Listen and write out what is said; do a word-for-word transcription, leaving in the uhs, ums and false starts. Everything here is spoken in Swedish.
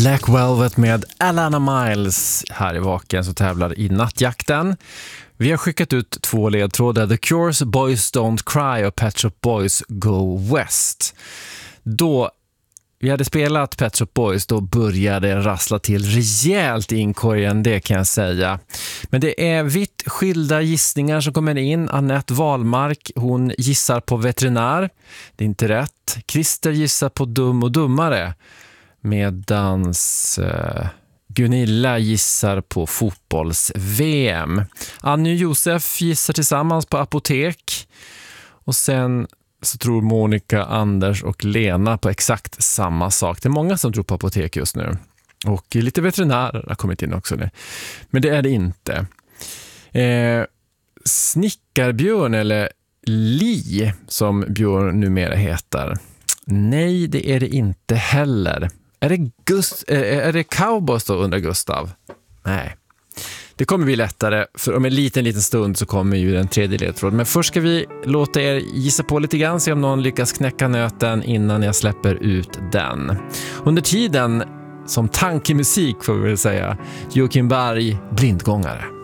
Black Velvet med Alana Miles här i Vaken som tävlar i nattjakten. Vi har skickat ut två ledtrådar, The Cures, Boys Don't Cry och Pet Shop Boys Go West. Då vi hade spelat Pet Shop Boys, då började det rassla till rejält i inkorgen, det kan jag säga. Men det är vitt skilda gissningar som kommer in. Annette Wahlmark, hon gissar på veterinär. Det är inte rätt. Christer gissar på Dum och dummare. Medans eh, Gunilla gissar på fotbolls-V M. Annie och Josef gissar tillsammans på apotek. Och sen så tror Monica, Anders och Lena på exakt samma sak. Det är många som tror på apotek just nu. Och lite veterinärer har kommit in också nu. Men det är det inte. Eh, Snickarbjörn eller Li som Björn numera heter. Nej, det är det inte heller. Är det, Gust- är det Cowboys då, undrar Gustav? Nej. Det kommer bli lättare, för om en liten, liten stund så kommer ju den tredje ledtråden. Men först ska vi låta er gissa på lite grann, se om någon lyckas knäcka nöten innan jag släpper ut den. Under tiden, som tankemusik får vi väl säga, Joakim Berg, Blindgångare.